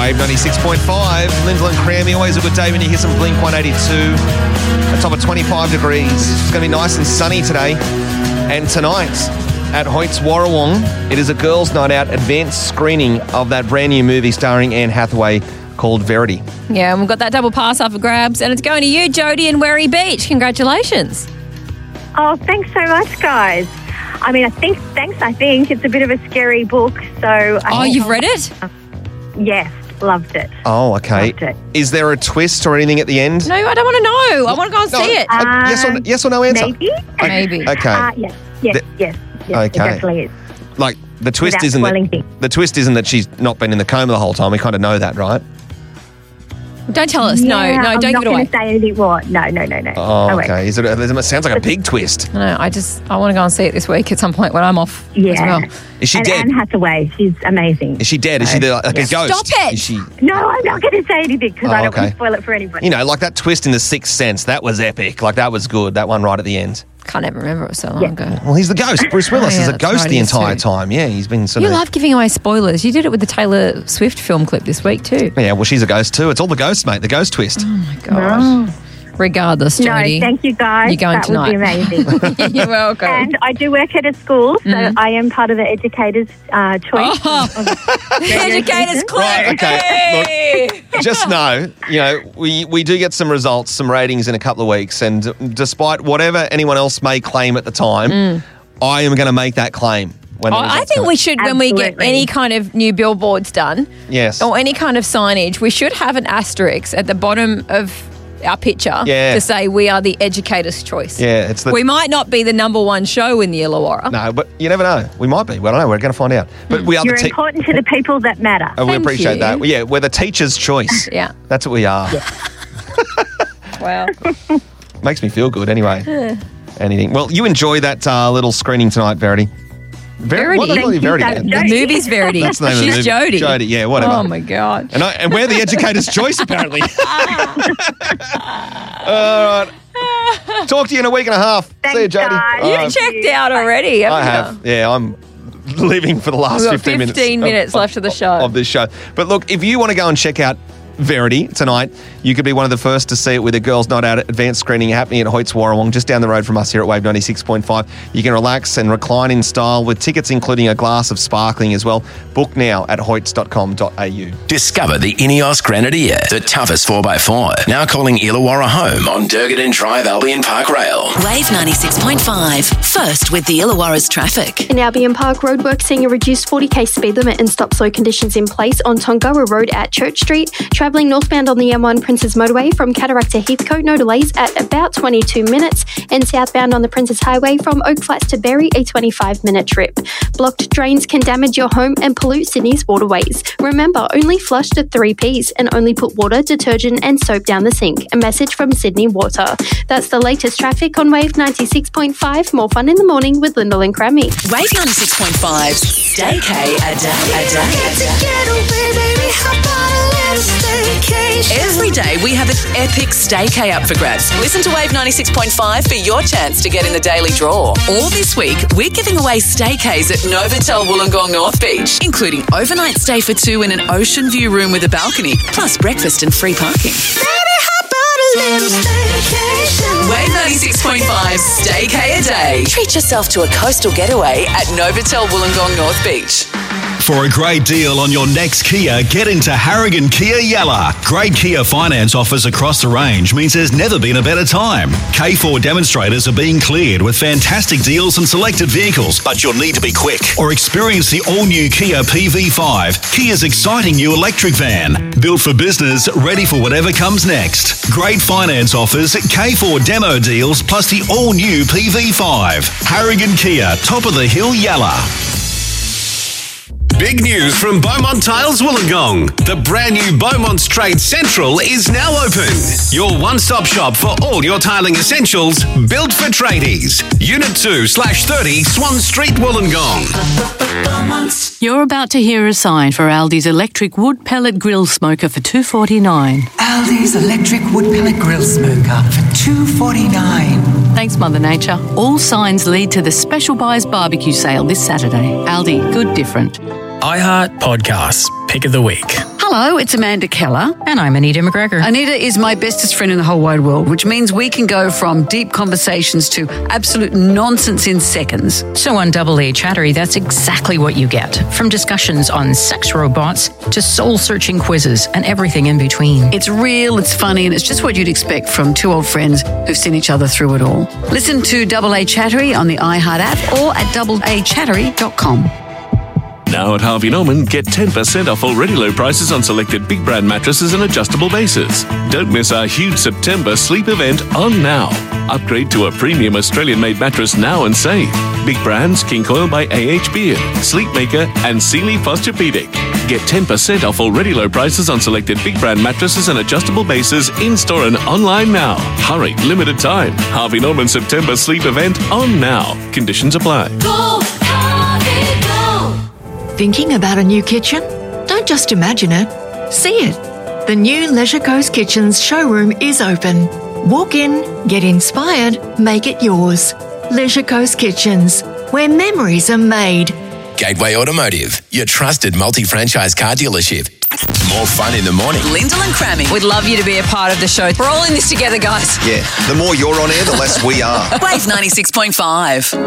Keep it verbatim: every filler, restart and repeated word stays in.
Wave ninety-six point five. Lyndall and Crammy, always a good day when you hear some Blink one eighty-two. A top of twenty-five degrees. It's going to be nice and sunny today. And tonight at Hoyts Warrawong, it is a girls' night out advanced screening of that brand new movie starring Anne Hathaway called Verity. Yeah, and we've got that double pass up for grabs, and it's going to you, Jodie, in Werry Beach. Congratulations. Oh, thanks so much, guys. I mean, I think, thanks, I think. It's a bit of a scary book, so... I Oh, you've read it? Yes, loved it. Oh, okay. Loved it. Is there a twist or anything at the end? No, I don't want to know. I want to go and No, see it. uh, yes, or, yes or no answer? Maybe? Maybe. Okay. Uh, yes, yes, The- yes, yes, Okay. it definitely is. Like, the twist Without isn't spoiling that, things. the twist isn't that she's not been in the coma the whole time. We kind of know that, right? Don't tell us. No, Yeah, no, I'm don't not give it away. going to say anything more. No, no, no, no. Oh, I won't. okay. Is it? It sounds like a big twist. No, I just, I want to go and see it this week at some point when I'm off Yeah. as well. Is she and dead? Anne Hathaway, she's amazing. Is she dead? Is she the, like Yeah. a ghost? Stop it! Is she? No, I'm not going to say anything because Oh, I don't okay. want to spoil it for anybody. You know, like that twist in The Sixth Sense. That was epic. Like that was good. That one right at the end. Can't even remember, it was so long Yeah. ago. Well, he's the ghost. Bruce Willis Oh, yeah, is a that's ghost right, the he is entire too. time. Yeah, he's been sort You of. love giving away spoilers. You did it with the Taylor Swift film clip this week too. Yeah, well, she's a ghost too. It's all the ghosts, mate. The ghost twist. Oh my gosh. Regardless, No, Jodie. thank you guys. You're going that tonight. would be amazing. You're welcome. And I do work at a school, so Mm-hmm. I am part of the educators' uh, choice. Oh, Educators Club. Right, okay. Hey! Just know, you know, we, we do get some results, some ratings in a couple of weeks, and despite whatever anyone else may claim at the time, I am going to make that claim. When Oh, the I results think come. we should, when we get Absolutely. any kind of new billboards done Yes. or any kind of signage, we should have an asterisk at the bottom of our picture Yeah. to say we are the educator's choice. Yeah, it's the. We might not be the number one show in the Illawarra. no, but you never know. We might be. We don't know. We're going to find out. But we are You're the te- important to the people that matter. oh, we Thank appreciate you. that. Yeah, we're the teacher's choice. Yeah. That's what we are. Wow. Makes me feel good anyway. Anything. Well, you enjoy that uh, little screening tonight, Verity. Ver- what the Verity? hall are you, Verity? Thank you, The Jodie. movie's Verity. That's the name She's of the movie. Jodie. Jodie, yeah, whatever. Oh my God. And, I, and we're the educator's choice, apparently. All right. Talk to you in a week and a half. Thanks, See you, Jodie. guys. All You've right. checked out already, haven't I have. Yeah, I'm leaving for the last We've got fifteen minutes. fifteen minutes of, left of the show. Of this show. But look, if you want to go and check out Verity tonight, you could be one of the first to see it with a girls' night out advanced screening happening at Hoyts Warrawong, just down the road from us here at Wave ninety-six point five. You can relax and recline in style with tickets including a glass of sparkling as well. Book now at hoyts dot com dot a u. Discover the Ineos Grenadier, the toughest four by four. Now calling Illawarra home on Durgadin Drive, Albion Park Rail. Wave ninety-six point five. First with the Illawarra's traffic. In Albion Park, roadwork seeing a reduced forty k speed limit and stop-slow conditions in place on Tongawa Road at Church Street. Travelling northbound on the M one Princes Motorway from Cataract to Heathcote, no delays at about twenty-two minutes. And southbound on the Princes Highway from Oak Flats to Berry, a twenty-five minute trip. Blocked drains can damage your home and pollute Sydney's waterways. Remember, only flush to three Ps and only put water, detergent and soap down the sink. A message from Sydney Water. That's the latest traffic on Wave ninety-six point five. More fun in the morning with Lyndall and Crammy. Wave ninety-six point five. Stay K a day. A day. Every day we have an epic staycay up for grabs. Listen to Wave ninety-six point five for your chance to get in the daily draw. All this week, we're giving away staycays at Novotel Wollongong North Beach, including overnight stay for two in an ocean view room with a balcony, plus breakfast and free parking. Wave ninety-six point five, staycay a day. Treat yourself to a coastal getaway at Novotel Wollongong North Beach. For a great deal on your next Kia, get into Harrigan Kia Yalla. Great Kia finance offers across the range means there's never been a better time. K four demonstrators are being cleared with fantastic deals on selected vehicles, but you'll need to be quick. Or experience the all-new Kia P V five, Kia's exciting new electric van. Built for business, ready for whatever comes next. Great finance offers, K four demo deals, plus the all-new P V five. Harrigan Kia, top of the hill Yalla. Big news from Beaumont Tiles Wollongong. The brand new Beaumont's Trade Central is now open. Your one-stop shop for all your tiling essentials, built for tradies. Unit two slash thirty Swan Street, Wollongong. You're about to hear a sign for Aldi's electric wood pellet grill smoker for two forty-nine. Aldi's electric wood pellet grill smoker for two forty-nine. Thanks, Mother Nature. All signs lead to the Special Buys Barbecue Sale this Saturday. Aldi, good different. iHeart Podcasts, Pick of the Week. Hello, it's Amanda Keller. And I'm Anita McGregor. Anita is my bestest friend in the whole wide world, which means we can go from deep conversations to absolute nonsense in seconds. So on Double A Chattery, that's exactly what you get. From discussions on sex robots to soul-searching quizzes and everything in between. It's real, it's funny, and it's just what you'd expect from two old friends who've seen each other through it all. Listen to Double A Chattery on the iHeart app or at double a chattery dot com. Now at Harvey Norman, get ten percent off already low prices on selected big brand mattresses and adjustable bases. Don't miss our huge September sleep event on now. Upgrade to a premium Australian-made mattress now and save. Big brands, King Coil by A H Beard, Sleepmaker and Sealy Posturepedic. Get ten percent off already low prices on selected big brand mattresses and adjustable bases in-store and online now. Hurry, limited time. Harvey Norman September sleep event on now. Conditions apply. Go, Harvey, go. Thinking about a new kitchen? Don't just imagine it. See it. The new Leisure Coast Kitchens showroom is open. Walk in, get inspired, make it yours. Leisure Coast Kitchens, where memories are made. Gateway Automotive, your trusted multi-franchise car dealership. More fun in the morning. Lyndall and Crammy. We'd love you to be a part of the show. We're all in this together, guys. Yeah, the more you're on air, the less we are. Wave ninety-six point five.